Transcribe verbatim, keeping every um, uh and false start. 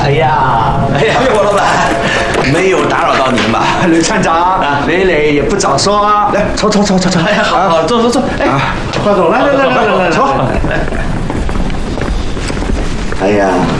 哎呀， 哎呀，郭老板，没有打扰到您吧？ 吕厂长，累累也不早说啊，来，坐坐坐坐坐， 哎呀，好好坐坐坐，哎， 快走，来来来来来来，坐。哎呀，